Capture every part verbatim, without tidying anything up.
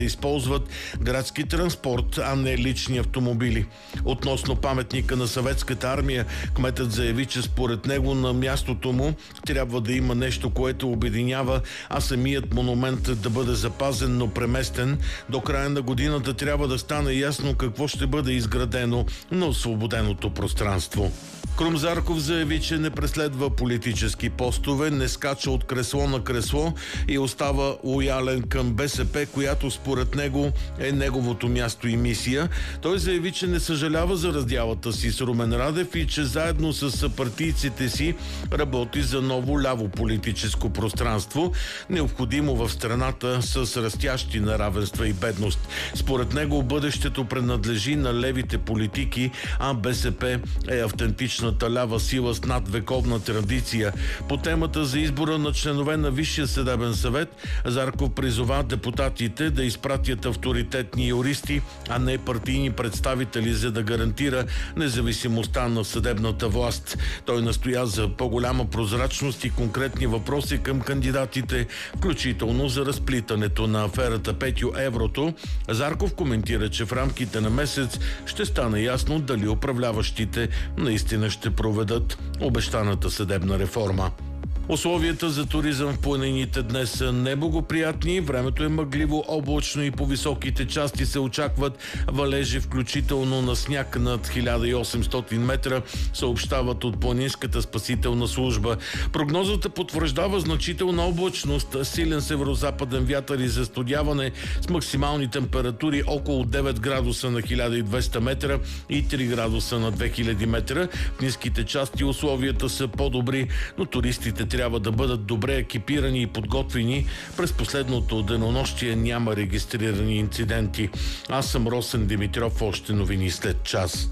използват градски транспорт, а не лични автомобили. Относно паметника на Съветската армия, кметът заяви, че според него на мястото му трябва да има нещо, което обединява, а самият монумент да бъде запазен, но преместен. До края на годината трябва да стане ясно какво ще бъде изградено на освободеното пространство. Крум Зарков заяви, че не преследва политически постове, не скача от кресло на кресло и остава лоялен към БСП, която според него е неговото място и мисия. Той заяви, че не съжалява за раздялата си с Румен Радев и че заедно с съпартийците си работи за ново ляво политическо пространство, необходимо в страната с растящи неравенства и бедност. Според него бъдещето принадлежи на левите политики, а БСП е автентична лява сила с надвековна традиция. По темата за избора на членове на Висшия съдебен съвет, Зарков призова депутатите да изпратят авторитетни юристи, а не партийни представители, за да гарантира независимостта на съдебната власт. Той настоя за по-голяма прозрачност и конкретни въпроси към кандидатите, включително за разплитането на аферата Петю Еврото. Зарков коментира, че в рамките на месец ще стане ясно дали управляващите наистина ще проведат обещаната съдебна реформа. Условията за туризъм в планините днес са неблагоприятни. Времето е мъгливо, облачно и по високите части се очакват валежи, включително на сняг над хиляда и осемстотин метра, съобщават от Планинската спасителна служба. Прогнозата потвърждава значителна облачност, силен северо-западен вятър и застудяване с максимални температури около девет градуса на хиляда и двеста метра и три градуса на две хиляди метра. В ниските части условията са по-добри, но туристите трябва да бъдат добре екипирани и подготвени. През последното денонощие няма регистрирани инциденти. Аз съм Росен Димитров, още новини след час.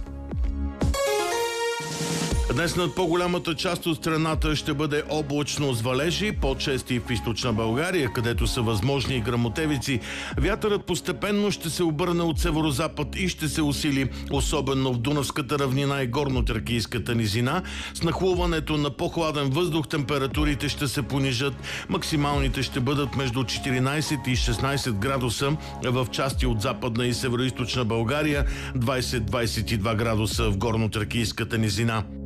Днес над по-голямата част от страната ще бъде облачно с валежи, по-чести в източна България, където са възможни и гръмотевици. Вятърът постепенно ще се обърне от северозапад и ще се усили, особено в Дунавската равнина и горно-тракийската низина. С нахлуването на по-хладен въздух температурите ще се понижат. Максималните ще бъдат между четиринайсет и шестнайсет градуса в части от западна и североизточна България, двайсет до двайсет и два градуса в горно-тракийската низина.